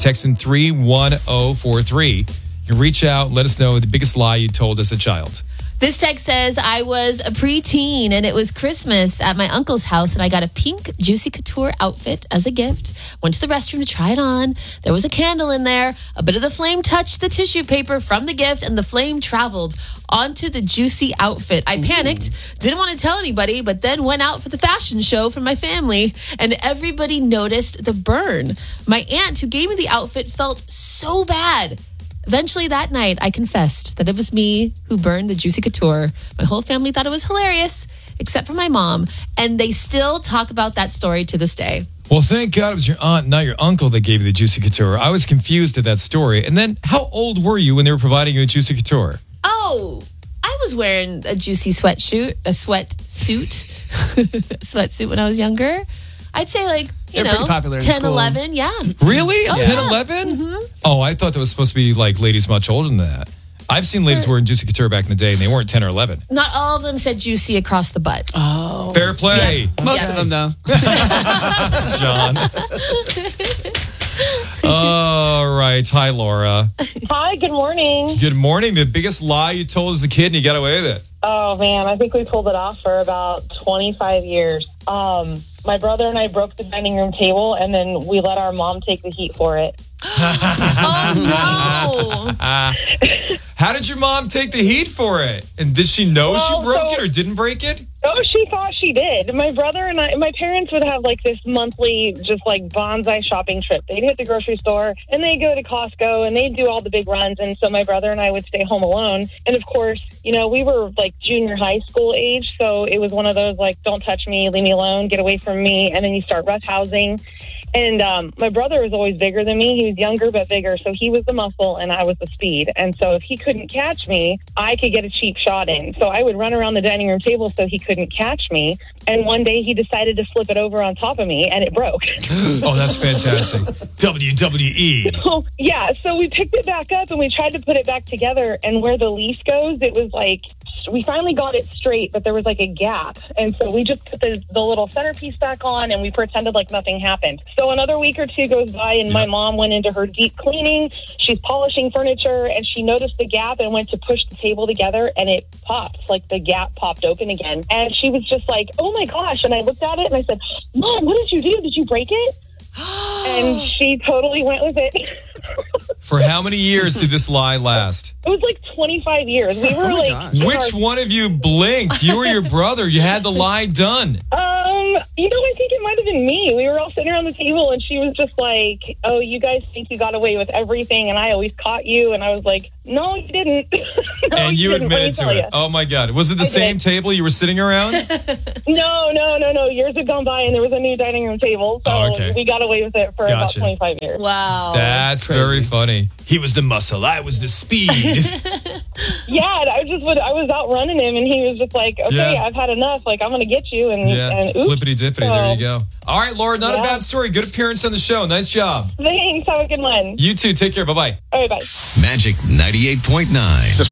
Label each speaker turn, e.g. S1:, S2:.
S1: Texting 31043. You can reach out, let us know the biggest lie you told as a child.
S2: This text says, I was a preteen and it was Christmas at my uncle's house and I got a pink Juicy Couture outfit as a gift. Went to the restroom to try it on. There was a candle in there. A bit of the flame touched the tissue paper from the gift and the flame traveled onto the Juicy outfit. I panicked, didn't want to tell anybody, but then went out for the fashion show for my family and everybody noticed the burn. My aunt who gave me the outfit felt so bad. Eventually that night, I confessed that it was me who burned the Juicy Couture. My whole family thought it was hilarious, except for my mom, and they still talk about that story to this day.
S1: Well, thank God it was your aunt, not your uncle, that gave you the Juicy Couture. I was confused at that story. And then, how old were you when they were providing you a Juicy Couture?
S2: Oh, I was wearing a Juicy sweatsuit when I was younger. I'd say like, you know,
S3: pretty popular in
S2: 10,
S3: school.
S2: 11, yeah.
S1: Really?
S2: Oh,
S1: 10,
S2: yeah.
S1: 11?
S2: Mm-hmm.
S1: Oh, I thought that was supposed to be like ladies much older than that. I've seen ladies wearing Juicy Couture back in the day, and they weren't 10 or 11.
S2: Not all of them said juicy across the butt.
S3: Oh.
S1: Fair play,
S3: Most of them, though.
S1: John. All right. Hi, Laura.
S4: Hi, good morning.
S1: Good morning. The biggest lie you told as a kid, and you got away with it.
S4: Oh, man, I think we pulled it off for about 25 years. My brother and I broke the dining room table, and then we let our mom take the heat for it.
S2: Oh, no.
S1: How did your mom take the heat for it? And did she know she broke it or didn't break it?
S4: Oh, she thought she did. My brother and my parents would have like this monthly, just like bonsai shopping trip. They'd hit the grocery store and they'd go to Costco and they'd do all the big runs. And so my brother and I would stay home alone. And of course, you know, we were like junior high school age. So it was one of those like, don't touch me, leave me alone, get away from me. And then you start roughhousing. And my brother was always bigger than me. He was younger but bigger, so he was the muscle and I was the speed. And so if he couldn't catch me, I could get a cheap shot in. So I would run around the dining room table so he couldn't catch me. And one day he decided to flip it over on top of me and it broke.
S1: Oh, that's fantastic. WWE.
S4: So, yeah, so we picked it back up and we tried to put it back together. And where the lease goes, it was like, we finally got it straight, but there was like a gap. And so we just put the little centerpiece back on and we pretended like nothing happened. So another week or two goes by and my mom went into her deep cleaning. She's polishing furniture and she noticed the gap and went to push the table together and it popped, like the gap popped open again. And she was just like, oh my gosh. And I looked at it and I said, Mom, what did you do? Did you break it? And she totally went with it.
S1: For how many years did this lie last?
S4: It was like 25 years. We were
S1: Which one of you blinked? You or your brother? You had the lie done.
S4: You know, I think it might have been me. We were all sitting around the table and she was just like, oh, you guys think you got away with everything and I always caught you. And I was like, no, you didn't. No,
S1: And you
S4: didn't.
S1: admitted to it. Oh my God. Was it the same table you were sitting around?
S4: No. Years had gone by and there was a new dining room table. So we got away with it for about 25 years.
S2: Wow.
S1: That's very funny. He was the muscle. I was the speed.
S4: Yeah, I was out running him and he was just like, okay, I've had enough. Like, I'm going to get you. And oops.
S1: Flippity dippity. There you go. All right, Laura, not a bad story. Good appearance on the show. Nice job.
S4: Thanks. Have a good one.
S1: You too. Take care. Bye-bye.
S4: All right, bye.
S5: Magic 98.9.